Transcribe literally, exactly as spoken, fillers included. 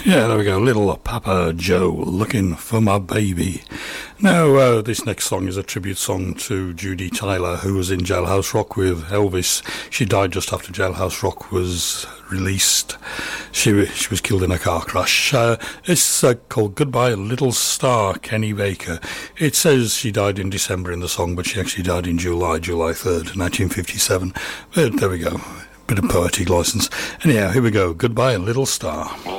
Yeah, there we go. Little Papa Joe, Looking for My Baby. Now, uh, this next song is a tribute song to Judy Tyler, who was in Jailhouse Rock with Elvis. She died just after Jailhouse Rock was released. She, she was killed in a car crash. Uh, it's uh, called Goodbye Little Star, Kenny Baker. It says she died in December in the song, but she actually died in July, July third, nineteen fifty-seven. But there we go. Bit of poetic license. Anyhow, here we go. Goodbye Little Star.